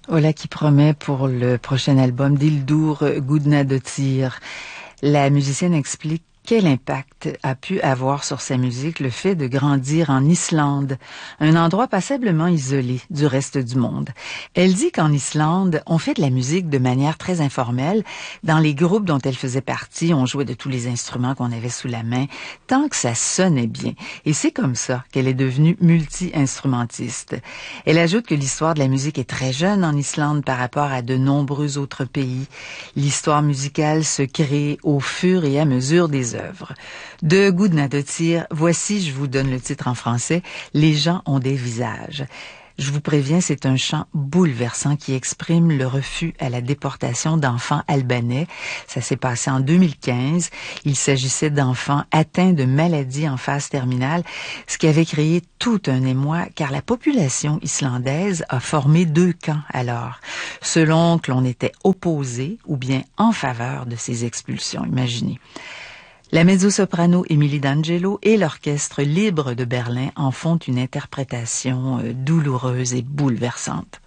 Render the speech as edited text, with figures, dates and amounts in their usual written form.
Voilà qui promet pour le prochain album d'Ildur Gudnadottir. La musicienne explique quel impact a pu avoir sur sa musique le fait de grandir en Islande, un endroit passablement isolé du reste du monde. Elle dit qu'en Islande, on fait de la musique de manière très informelle. Dans les groupes dont elle faisait partie, on jouait de tous les instruments qu'on avait sous la main, tant que ça sonnait bien. Et c'est comme ça qu'elle est devenue multi-instrumentiste. Elle ajoute que l'histoire de la musique est très jeune en Islande par rapport à de nombreux autres pays. L'histoire musicale se crée au fur et à mesure des œuvres. De Gudnadottir, voici, je vous donne le titre en français, Les gens ont des visages. Je vous préviens, c'est un chant bouleversant qui exprime le refus à la déportation d'enfants albanais. Ça s'est passé en 2015. Il s'agissait d'enfants atteints de maladies en phase terminale, ce qui avait créé tout un émoi car la population islandaise a formé deux camps alors, selon que l'on était opposé ou bien en faveur de ces expulsions. Imaginez. La mezzo-soprano Émilie D'Angelo et l'Orchestre libre de Berlin en font une interprétation douloureuse et bouleversante.